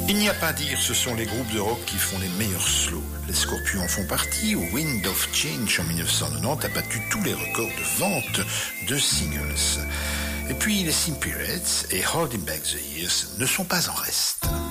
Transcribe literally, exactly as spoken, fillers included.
Il n'y a pas à dire, ce sont les groupes de rock qui font les meilleurs slows. Les Scorpions en font partie, Wind of Change en dix-neuf cent quatre-vingt-dix a battu tous les records de vente de singles. Et puis les Simply Reds et Holding Back the Years ne sont pas en reste.